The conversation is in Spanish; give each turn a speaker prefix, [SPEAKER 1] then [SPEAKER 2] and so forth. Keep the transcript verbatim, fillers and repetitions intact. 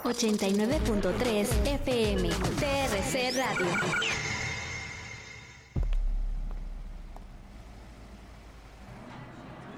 [SPEAKER 1] ochenta y nueve punto tres F M, T R C Radio.